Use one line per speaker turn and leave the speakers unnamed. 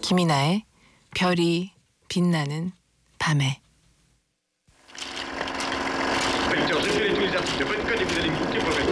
김이나의 별이 빛나는 밤에.
Avec les utilisations de bonne code et vous allez goûter pour